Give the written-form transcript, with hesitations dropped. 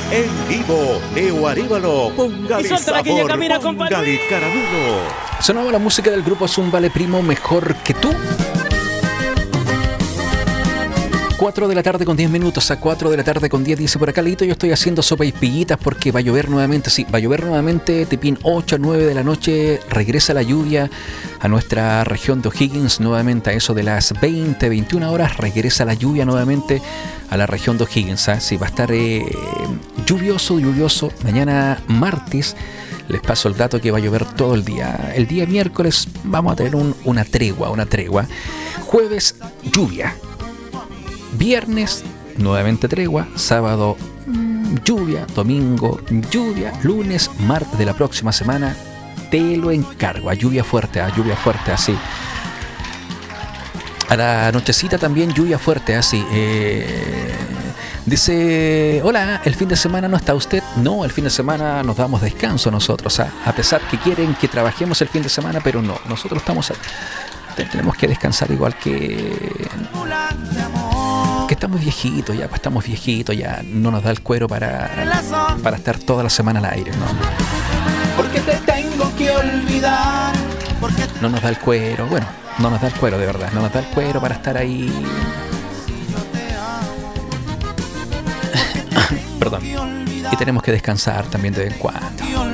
En vivo, Leo Arévalo, póngale sabor, póngale caramelo. Sonaba la música del grupo Zúmbale Primo, Mejor que tú. 4 de la tarde con 10 minutos, a 4 de la tarde con 10, dice por acá Lito, yo estoy haciendo sopa y pillitas porque va a llover nuevamente, sí, va a llover nuevamente, Tipín, 8 a 9 de la noche, regresa la lluvia a nuestra región de O'Higgins, nuevamente a eso de las 20, 21 horas, regresa la lluvia nuevamente a la región de O'Higgins, ¿eh? Sí, va a estar lluvioso, mañana martes. Les paso el dato que va a llover todo el día. El día miércoles vamos a tener una tregua. Jueves, lluvia. Viernes, nuevamente tregua. Sábado, lluvia. Domingo, lluvia. Lunes, martes de la próxima semana, te lo encargo. A lluvia fuerte, así. A la nochecita también lluvia fuerte, así. Dice, hola, ¿el fin de semana no está usted? No, el fin de semana nos damos descanso nosotros. A pesar que quieren que trabajemos el fin de semana, pero no, nosotros tenemos que descansar igual que estamos viejitos ya, no nos da el cuero para estar toda la semana al aire, ¿no? Porque te tengo que olvidar. No nos da el cuero, de verdad, no nos da el cuero para estar ahí. Perdón. Y tenemos que descansar también de vez en cuando.